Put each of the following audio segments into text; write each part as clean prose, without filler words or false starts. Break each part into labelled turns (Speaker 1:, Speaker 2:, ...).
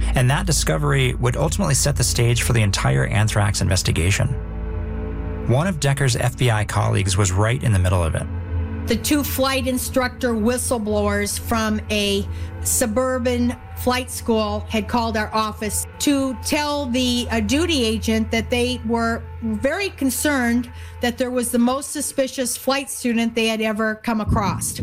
Speaker 1: And that discovery would ultimately set the stage for the entire anthrax investigation. One of Decker's FBI colleagues was right in the middle of it.
Speaker 2: The two flight instructor whistleblowers from a suburban flight school had called our office to tell the duty agent that they were very concerned that there was the most suspicious flight student they had ever come across.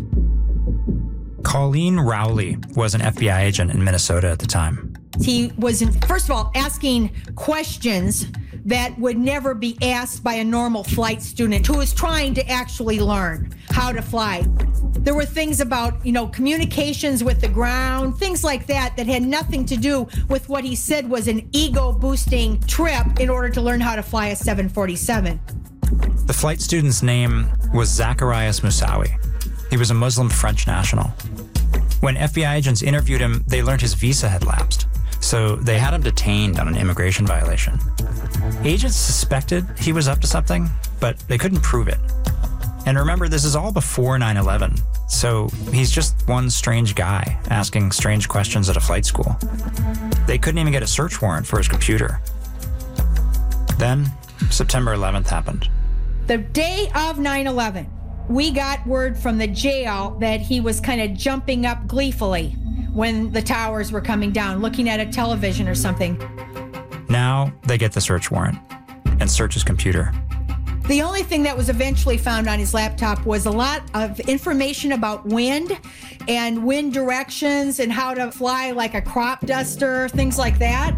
Speaker 1: Colleen Rowley was an FBI agent in Minnesota at the time.
Speaker 2: He was, first of all, asking questions that would never be asked by a normal flight student who is trying to actually learn how to fly. There were things about, communications with the ground, things like that had nothing to do with what he said was an ego-boosting trip in order to learn how to fly a 747.
Speaker 1: The flight student's name was Zacharias Moussaoui. He was a Muslim French national. When FBI agents interviewed him, they learned his visa had lapsed, so they had him detained on an immigration violation. Agents suspected he was up to something, but they couldn't prove it. And remember, this is all before 9/11, so he's just one strange guy asking strange questions at a flight school. They couldn't even get a search warrant for his computer. Then, September 11th happened.
Speaker 2: The day of 9/11, we got word from the jail that he was kind of jumping up gleefully when the towers were coming down, looking at a television or something.
Speaker 1: Now they get the search warrant and search his computer.
Speaker 2: The only thing that was eventually found on his laptop was a lot of information about wind and wind directions and how to fly like a crop duster, things like that.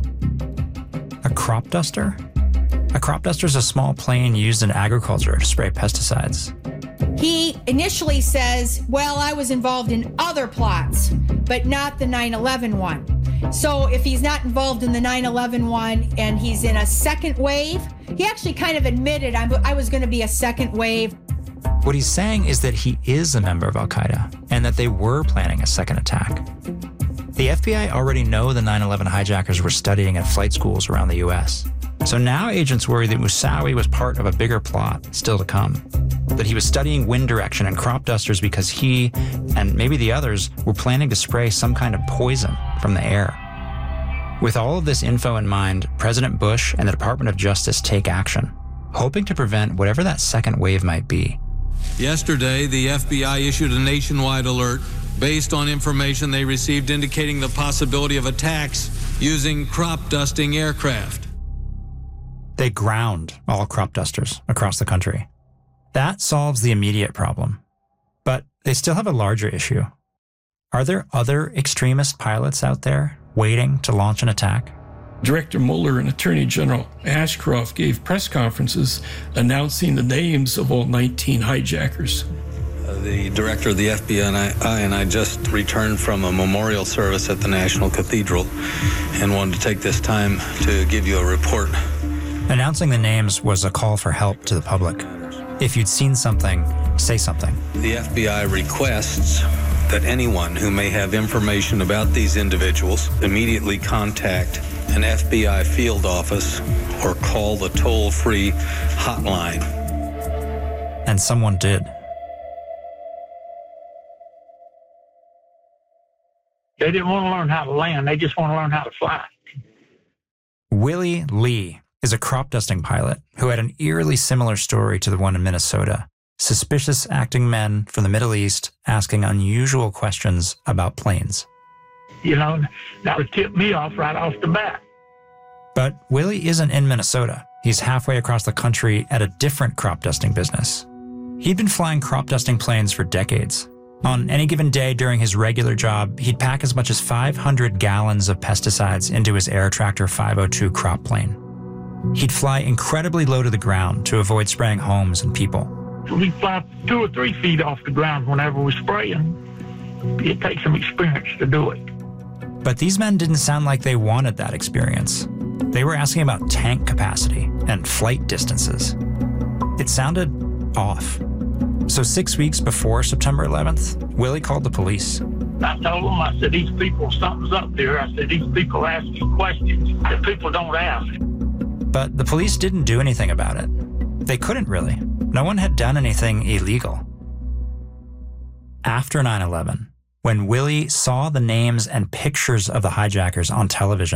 Speaker 1: A crop duster? A crop duster is a small plane used in agriculture to spray pesticides.
Speaker 2: He initially says, well, I was involved in other plots, but not the 9/11 one. So if he's not involved in the 9/11 one and he's in a second wave, he actually kind of admitted I was going to be a second wave.
Speaker 1: What he's saying is that he is a member of Al-Qaeda and that they were planning a second attack. The FBI already know the 9/11 hijackers were studying at flight schools around the US. So now agents worry that Moussaoui was part of a bigger plot still to come. That he was studying wind direction and crop dusters because he, and maybe the others, were planning to spray some kind of poison from the air. With all of this info in mind, President Bush and the Department of Justice take action, hoping to prevent whatever that second wave might be.
Speaker 3: Yesterday, the FBI issued a nationwide alert based on information they received indicating the possibility of attacks using crop dusting aircraft.
Speaker 1: They ground all crop dusters across the country. That solves the immediate problem. But they still have a larger issue. Are there other extremist pilots out there waiting to launch an attack?
Speaker 4: Director Mueller and Attorney General Ashcroft gave press conferences announcing the names of all 19 hijackers.
Speaker 3: The director of the FBI and I just returned from a memorial service at the National Cathedral and wanted to take this time to give you a report.
Speaker 1: Announcing the names was a call for help to the public. If you'd seen something, say something.
Speaker 3: The FBI requests that anyone who may have information about these individuals immediately contact an FBI field office or call the toll-free hotline.
Speaker 1: And someone did.
Speaker 5: They didn't want to learn how to land. They just want to learn how to fly.
Speaker 1: Willie Lee is a crop dusting pilot who had an eerily similar story to the one in Minnesota. Suspicious acting men from the Middle East asking unusual questions about planes.
Speaker 5: That would tip me off right off the bat.
Speaker 1: But Willie isn't in Minnesota. He's halfway across the country at a different crop dusting business. He'd been flying crop dusting planes for decades. On any given day during his regular job, he'd pack as much as 500 gallons of pesticides into his Air Tractor 502 crop plane. He'd fly incredibly low to the ground to avoid spraying homes and people.
Speaker 5: We fly 2 or 3 feet off the ground whenever we're spraying. It takes some experience to do it.
Speaker 1: But these men didn't sound like they wanted that experience. They were asking about tank capacity and flight distances. It sounded off. So 6 weeks before September 11th, Willie called the police.
Speaker 5: I told them, I said, these people, something's up there. I said, these people asking questions that people don't ask.
Speaker 1: But the police didn't do anything about it. They couldn't really. No one had done anything illegal. After 9/11, when Willie saw the names and pictures of the hijackers on television,